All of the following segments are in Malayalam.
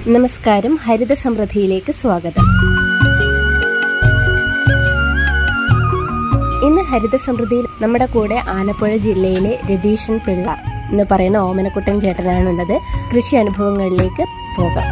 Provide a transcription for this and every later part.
നമസ്കാരം, ഹരിത സമൃദ്ധിയിലേക്ക് സ്വാഗതം. ഇന്ന് ഹരിത സമൃദ്ധിയിൽ നമ്മുടെ കൂടെ ആലപ്പുഴ ജില്ലയിലെ രതീശൻ പിള്ള എന്ന് പറയുന്ന ഓമനക്കുട്ടൻ ചേട്ടനാണുള്ളത്. കൃഷി അനുഭവങ്ങളിലേക്ക് പോകാം.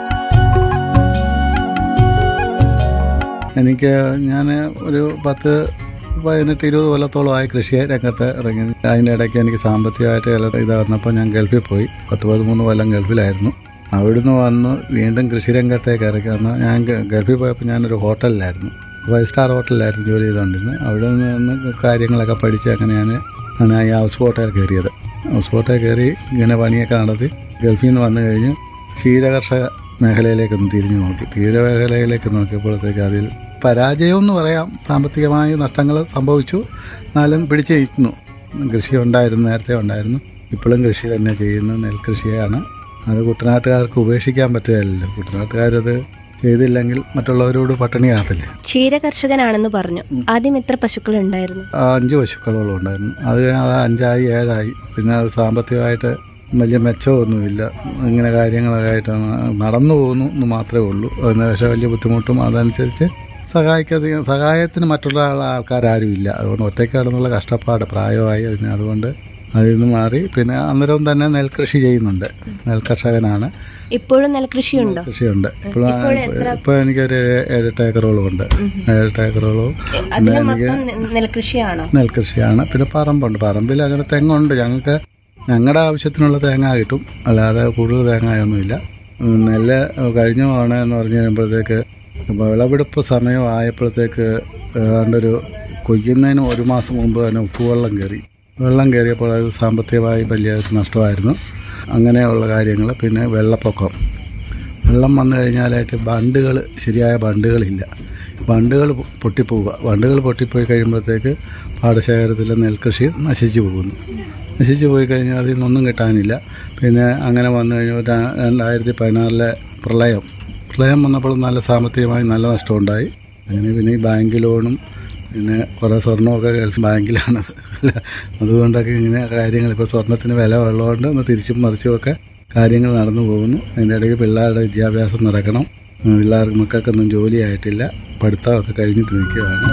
ഞാൻ ഒരു 18-20 കൊല്ലത്തോളമായി കൃഷി രംഗത്ത് ഇറങ്ങി. അതിൻ്റെ ഇടയ്ക്ക് എനിക്ക് സാമ്പത്തികമായിട്ട് ഇത് വന്നപ്പോൾ ഞാൻ ഗൾഫിൽ പോയി. 13 കൊല്ലം ഗൾഫിലായിരുന്നു. അവിടുന്ന് വന്ന് വീണ്ടും കൃഷി രംഗത്തേക്ക് ഇറങ്ങി വന്ന് ഞാൻ ഗൾഫിൽ പോയപ്പോൾ ഞാനൊരു ഹോട്ടലിലായിരുന്നു, 5 സ്റ്റാർ ഹോട്ടലിലായിരുന്നു ജോലി ചെയ്തുകൊണ്ടിരുന്നത്. അവിടെ നിന്ന് കാര്യങ്ങളൊക്കെ പഠിച്ച് അങ്ങനെയാണ് ഈ ഹൗസ് ബോട്ടിൽ കയറിയത്. ഹൗസ് ബോട്ടിൽ കയറി ഇങ്ങനെ പണിയൊക്കെ നടത്തി ഗൾഫിൽ നിന്ന് വന്നു കഴിഞ്ഞ് ക്ഷീരകർഷക മേഖലയിലേക്കൊന്ന് തിരിഞ്ഞു നോക്കി. ക്ഷീരമേഖലയിലേക്ക് നോക്കിയപ്പോഴത്തേക്ക് അതിൽ പരാജയമെന്ന് പറയാം. സാമ്പത്തികമായ നഷ്ടങ്ങൾ സംഭവിച്ചു, എന്നാലും പിടിച്ച് നിൽക്കുന്നു. കൃഷി ഉണ്ടായിരുന്നു, നേരത്തെ ഉണ്ടായിരുന്നു. ഇപ്പോഴും കൃഷി തന്നെ ചെയ്യുന്നു, നെൽകൃഷിയാണ്. അത് കുട്ടനാട്ടുകാർക്ക് ഉപേക്ഷിക്കാൻ പറ്റുകയല്ലോ. കുട്ടനാട്ടുകാരത് ചെയ്തില്ലെങ്കിൽ മറ്റുള്ളവരോട് പട്ടിണി കാത്തില്ല. ക്ഷീരകർഷകനാണെന്ന് പറഞ്ഞു. ആദ്യം എത്ര പശുക്കൾ ഉണ്ടായിരുന്നു? 5 പശുക്കളോളം ഉണ്ടായിരുന്നു. അത് 5ആയി 7ആയി. പിന്നെ അത് സാമ്പത്തികമായിട്ട് വലിയ മെച്ചമൊന്നുമില്ല. ഇങ്ങനെ കാര്യങ്ങളൊക്കെ ആയിട്ട് നടന്നു പോകുന്നു എന്ന് മാത്രമേ ഉള്ളൂ. അതിന് പക്ഷേ വലിയ ബുദ്ധിമുട്ടും അതനുസരിച്ച് സഹായത്തിന് മറ്റുള്ള ആൾക്കാരും ഇല്ല. അതുകൊണ്ട് ഒറ്റയ്ക്കാണെന്നുള്ള കഷ്ടപ്പാട് പ്രായമായി. പിന്നെ അതുകൊണ്ട് അതിൽ നിന്ന് മാറി പിന്നെ അന്നേരവും തന്നെ നെൽകൃഷി ചെയ്യുന്നുണ്ട്. നെൽകർഷകനാണ്. ഇപ്പോഴും നെൽകൃഷിയുണ്ടോ? കൃഷിയുണ്ട്. ഇപ്പോൾ എനിക്കൊരു 7-8 ഏക്കറോളം ഉണ്ട്. 7-8 ഏക്കറോളം നെൽകൃഷിയാണ്. പിന്നെ പറമ്പുണ്ട്. പറമ്പിൽ അങ്ങനെ തെങ്ങുണ്ട്. ഞങ്ങളുടെ ആവശ്യത്തിനുള്ള തേങ്ങ കിട്ടും, അല്ലാതെ കൂടുതൽ തേങ്ങയൊന്നുമില്ല. നെല്ല് കഴിഞ്ഞു പോകണമെന്ന് പറഞ്ഞു കഴിയുമ്പോഴത്തേക്ക് വിളവെടുപ്പ് സമയം ആയപ്പോഴത്തേക്ക് ഏതാണ്ടൊരു കൊയ്യുന്നതിന് 1 മാസം മുമ്പ് തന്നെ ഉപ്പുവെള്ളം കയറി. വെള്ളം കയറിയപ്പോൾ അത് സാമ്പത്തികമായി വലിയ നഷ്ടമായിരുന്നു. അങ്ങനെയുള്ള കാര്യങ്ങൾ. പിന്നെ വെള്ളം വന്നു കഴിഞ്ഞാലായിട്ട് ശരിയായ ബണ്ടുകളില്ല. ബണ്ടുകൾ പൊട്ടിപ്പോയി കഴിയുമ്പോഴത്തേക്ക് പാടശേഖരത്തിലെ നെൽകൃഷി നശിച്ചു പോയി കഴിഞ്ഞാൽ അതിൽ നിന്നൊന്നും കിട്ടാനില്ല. പിന്നെ അങ്ങനെ വന്നു കഴിഞ്ഞാൽ 2016 പ്രളയം വന്നപ്പോൾ നല്ല സാമ്പത്തികമായി നല്ല നഷ്ടമുണ്ടായി. അങ്ങനെ പിന്നെ ഈ ബാങ്ക് ലോണും പിന്നെ കുറേ സ്വർണ്ണമൊക്കെ ഗൾഫ് ബാങ്കിലാണത്. അതുകൊണ്ടൊക്കെ ഇങ്ങനെ കാര്യങ്ങൾ, ഇപ്പോൾ സ്വർണ്ണത്തിന് വില ഉള്ളതുകൊണ്ട് ഒന്ന് തിരിച്ചും മറിച്ചുമൊക്കെ കാര്യങ്ങൾ നടന്നു പോകുന്നു. അതിൻ്റെ ഇടയ്ക്ക് പിള്ളേരുടെ വിദ്യാഭ്യാസം നടക്കണം. മക്കൾക്കൊന്നും ജോലിയായിട്ടില്ല. പഠിത്തമൊക്കെ കഴിഞ്ഞിട്ട് നിൽക്കുകയാണ്.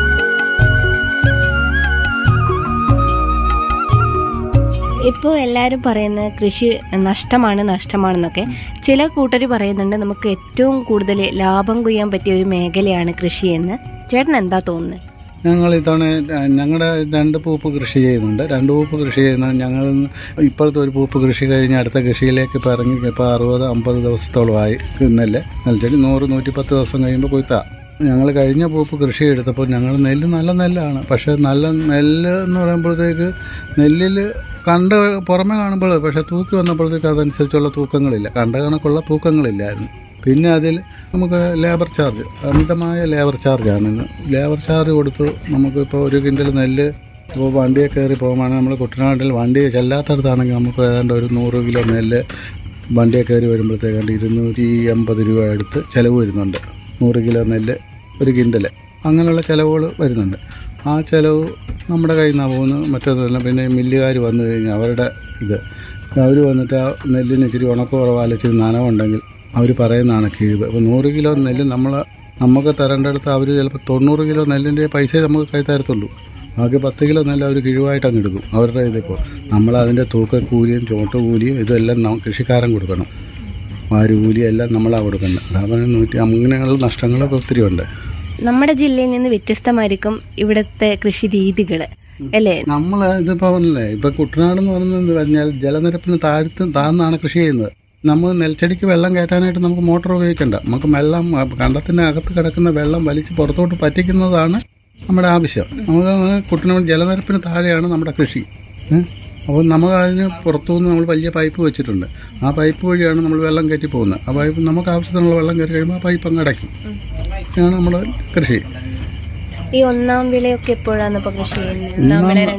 ഇപ്പോൾ എല്ലാവരും പറയുന്നത് കൃഷി നഷ്ടമാണെന്നൊക്കെ. ചില കൂട്ടർ പറയുന്നുണ്ട് നമുക്ക് ഏറ്റവും കൂടുതൽ ലാഭം കൊയ്യാൻ പറ്റിയ ഒരു മേഖലയാണ് കൃഷി എന്ന്. ചേട്ടൻ എന്താ തോന്നുന്നത്? ഞങ്ങൾ ഇത്തവണ ഞങ്ങളുടെ 2 പൂപ്പ് കൃഷി ചെയ്യുന്നുണ്ട്. 2 പൂപ്പ് കൃഷി ചെയ്യുന്നത് ഞങ്ങൾ ഇപ്പോഴത്തെ ഒരു പൂപ്പ് കൃഷി കഴിഞ്ഞ് അടുത്ത കൃഷിയിലേക്ക് ഇപ്പോൾ ഇറങ്ങി. ഇപ്പോൾ 60-50 ദിവസത്തോളമായി നെൽച്ചെടി. 100-110 ദിവസം കഴിയുമ്പോൾ കൊയ്ത്താ. ഞങ്ങൾ കഴിഞ്ഞ പൂപ്പ് കൃഷി എടുത്തപ്പോൾ നെല്ല് നല്ല നെല്ലാണ്. പക്ഷേ നല്ല നെല്ല് എന്ന് പറയുമ്പോഴത്തേക്ക് നെല്ലിൽ പുറമെ കാണുമ്പോൾ പക്ഷേ തൂക്കി വന്നപ്പോഴത്തേക്ക് അതനുസരിച്ചുള്ള തൂക്കങ്ങളില്ല, കണക്കുള്ള തൂക്കങ്ങളില്ലായിരുന്നു. പിന്നെ അതിൽ നമുക്ക് ലേബർ ചാർജ്, അമിതമായ ലേബർ ചാർജാണ്. ലേബർ ചാർജ് കൊടുത്ത് നമുക്കിപ്പോൾ 1 കിൻഡൽ നെല്ല് ഇപ്പോൾ വണ്ടിയെ കയറി പോകുകയാണെങ്കിൽ നമ്മൾ കുട്ടനാട്ടിൽ വണ്ടി ചെല്ലാത്തടത്താണെങ്കിൽ നമുക്ക് ഏതാണ്ട് ഒരു 100 കിലോ നെല്ല് വണ്ടിയെ കയറി വരുമ്പോഴത്തേക്കാണ്ട് 280 രൂപ അടുത്ത് ചിലവ് വരുന്നുണ്ട്. 100 കിലോ നെല്ല് 1 കിൻഡൽ, അങ്ങനെയുള്ള ചിലവുകൾ വരുന്നുണ്ട്. ആ ചിലവ് നമ്മുടെ കയ്യിൽ നിന്നാണ് പോകുന്നത്. മറ്റൊന്നുമില്ല. പിന്നെ മില്ലുകാർ വന്നു കഴിഞ്ഞാൽ അവർ വന്നിട്ട് ആ നെല്ലിന് ഇച്ചിരി ഉണക്കുറവാൽ ഇച്ചിരി നനവുണ്ടെങ്കിൽ അവർ പറയുന്നതാണ് കിഴിവ്. അപ്പോൾ 100 കിലോ നെല്ല് നമുക്ക് തരേണ്ടടുത്ത് അവർ ചിലപ്പോൾ 90 കിലോ നെല്ലിൻ്റെ പൈസ നമുക്ക് കൈ തരത്തുള്ളൂ. ബാക്കി 10 കിലോ നെല്ല് അവർ കിഴിവായിട്ട് അങ്ങ് എടുക്കും. അവരുടെ ഇതിപ്പോൾ നമ്മളതിൻ്റെ തൂക്കക്കൂലിയും ചോട്ടുകൂലിയും ഇതെല്ലാം കൃഷിക്കാരൻ കൊടുക്കണം. വാരുകൂലിയും എല്ലാം നമ്മളാണ് കൊടുക്കുന്നത്. അതായത് അങ്ങനെയുള്ള നഷ്ടങ്ങളൊക്കെ ഒത്തിരി ഉണ്ട്. നമ്മുടെ ജില്ലയിൽ നിന്ന് വ്യത്യസ്തമായിരിക്കും ഇവിടുത്തെ കൃഷി രീതികൾ അല്ലേ? നമ്മൾ ഇപ്പൊ കുട്ടനാട് എന്ന് പറഞ്ഞാൽ ജലനിരപ്പിന് താഴ്ന്നാണ് കൃഷി ചെയ്യുന്നത്. നമ്മൾ നെൽച്ചെടിക്ക് വെള്ളം കയറ്റാനായിട്ട് നമുക്ക് മോട്ടോർ ഉപയോഗിക്കണ്ട. നമുക്ക് കണ്ടത്തിന് അകത്ത് കിടക്കുന്ന വെള്ളം വലിച്ച് പുറത്തോട്ട് പറ്റിക്കുന്നതാണ് നമ്മുടെ ആവശ്യം. നമുക്ക് കുട്ടനാട് ജലനിരപ്പിന് താഴെയാണ് നമ്മുടെ കൃഷി. അപ്പോൾ അതിന് പുറത്തുനിന്ന് നമ്മൾ വലിയ പൈപ്പ് വെച്ചിട്ടുണ്ട്. ആ പൈപ്പ് വഴിയാണ് നമ്മൾ വെള്ളം കയറ്റി പോകുന്നത്. ആ പൈപ്പ് നമുക്ക് ആവശ്യത്തിനുള്ള വെള്ളം കയറി കഴിയുമ്പോൾ ആ പൈപ്പ് അങ്ങ് അടയ്ക്കും. ഇതാണ് നമ്മുടെ കൃഷി. ഈ ഒന്നാം വിളയൊക്കെ എപ്പോഴാണ് ഇപ്പോൾ കൃഷി ചെയ്യുന്നത്?